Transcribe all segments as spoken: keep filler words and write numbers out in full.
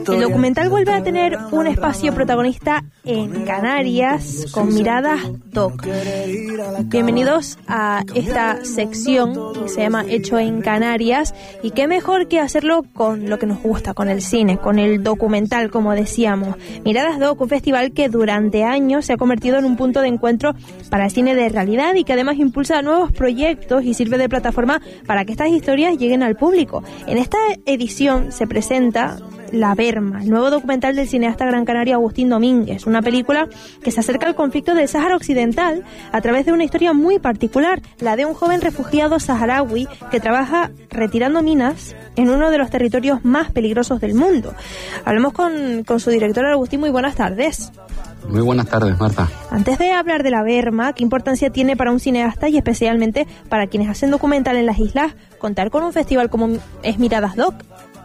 El documental vuelve a tener un espacio protagonista en Canarias con Miradas Doc. Bienvenidos a esta sección que se llama Hecho en Canarias, y qué mejor que hacerlo con lo que nos gusta, con el cine, con el documental, como decíamos. Miradas Doc, un festival que durante años se ha convertido en un punto de encuentro para el cine de realidad y que además impulsa nuevos proyectos y sirve de plataforma para que estas historias lleguen al público. En esta edición se presenta La Berma, el nuevo documental del cineasta gran canario Agustín Domínguez, una película que se acerca al conflicto del Sáhara Occidental a través de una historia muy particular, la de un joven refugiado saharaui que trabaja retirando minas en uno de los territorios más peligrosos del mundo. Hablamos con, con su director Agustín. Muy buenas tardes. Muy buenas tardes, Marta. Antes de hablar de La Berma, ¿qué importancia tiene para un cineasta y especialmente para quienes hacen documental en las islas contar con un festival como es Miradas Doc?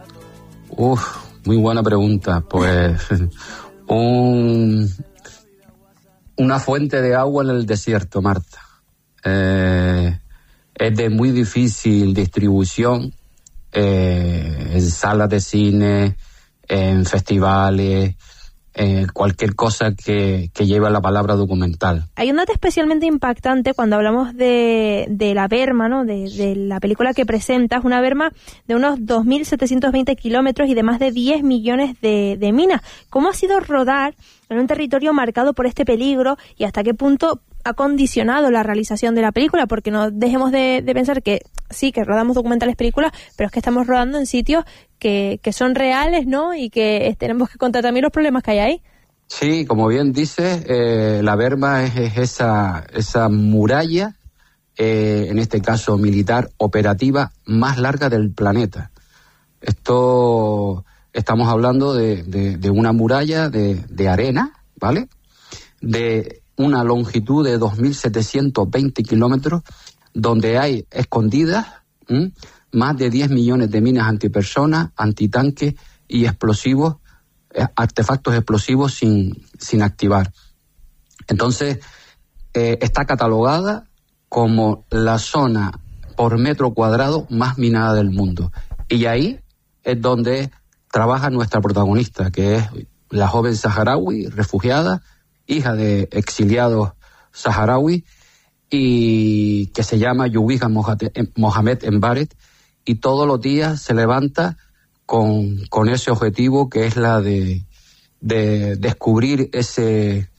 Uf, muy buena pregunta. Pues un, una fuente de agua en el desierto, Marta. Eh, es de muy difícil distribución eh, en salas de cine, en festivales, Eh, cualquier cosa que, que lleve la palabra documental. Hay un dato especialmente impactante cuando hablamos de, de La Berma, ¿no? De, de la película que presentas, una berma de unos dos mil setecientos veinte kilómetros y de más de diez millones de, de minas. ¿Cómo ha sido rodar en un territorio marcado por este peligro y hasta qué punto ha condicionado la realización de la película? Porque no dejemos de, de pensar que sí, que rodamos documentales, películas, pero es que estamos rodando en sitios que, que son reales, ¿no? Y que tenemos que contar también los problemas que hay ahí. Sí, como bien dices, eh, La Berma es, es esa, esa muralla, eh, en este caso militar, operativa, más larga del planeta. Esto, estamos hablando de, de, de una muralla de, de arena, ¿vale? De una longitud de dos mil setecientos veinte kilómetros, donde hay escondidas ¿m? más de diez millones de minas antipersonas, antitanques y explosivos, eh, artefactos explosivos sin, sin activar. Entonces, eh, está catalogada como la zona por metro cuadrado más minada del mundo. Y ahí es donde trabaja nuestra protagonista, que es la joven saharaui, refugiada, hija de exiliados saharaui, y que se llama Yuwiha Mohamed Embaret, y todos los días se levanta con, con ese objetivo que es la de, de descubrir ese,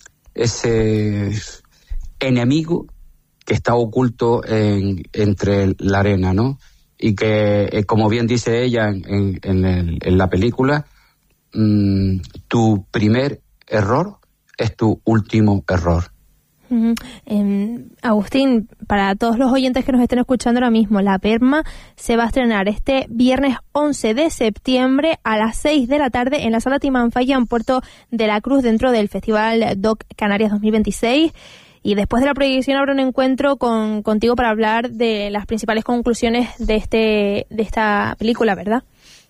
ese enemigo que está oculto en, entre la arena, ¿no? Y que, como bien dice ella en, en, en, el, en la película, mmm, tu primer error es tu último error. Uh-huh. Eh, Agustín, para todos los oyentes que nos estén escuchando ahora mismo, La Berma se va a estrenar este viernes once de septiembre a las seis de la tarde en la Sala Timanfaya en Puerto de la Cruz, dentro del Festival Doc Canarias dos mil veintiséis. Y después de la proyección habrá un encuentro con, contigo para hablar de las principales conclusiones de este de esta película, ¿verdad?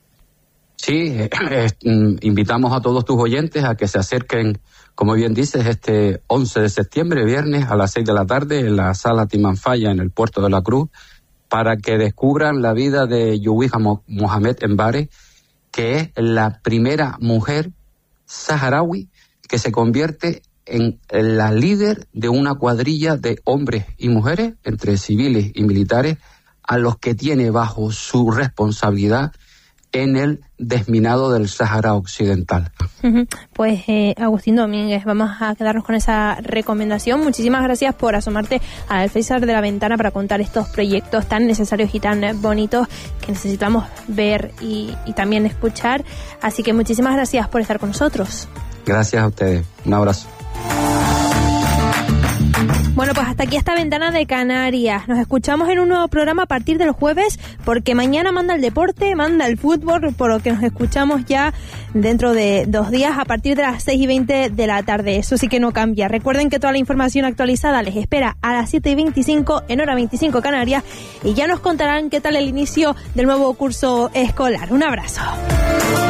Sí, eh, eh, invitamos a todos tus oyentes a que se acerquen, como bien dices, este once de septiembre, viernes, a las seis de la tarde, en la Sala Timanfaya, en el Puerto de la Cruz, para que descubran la vida de Yuwiha Mohamed Embaret, que es la primera mujer saharaui que se convierte en la líder de una cuadrilla de hombres y mujeres, entre civiles y militares, a los que tiene bajo su responsabilidad en el desminado del Sáhara Occidental. Pues eh, Agustín Domínguez, vamos a quedarnos con esa recomendación. Muchísimas gracias por asomarte al alféizar de la ventana para contar estos proyectos tan necesarios y tan bonitos que necesitamos ver y, y también escuchar. Así que muchísimas gracias por estar con nosotros. Gracias a ustedes. Un abrazo. Bueno, pues hasta aquí esta ventana de Canarias. Nos escuchamos en un nuevo programa a partir del jueves, porque mañana manda el deporte, manda el fútbol, por lo que nos escuchamos ya dentro de dos días a partir de las seis y veinte de la tarde. Eso sí que no cambia. Recuerden que toda la información actualizada les espera a las siete y veinticinco en hora veinticinco Canarias, y ya nos contarán qué tal el inicio del nuevo curso escolar. Un abrazo.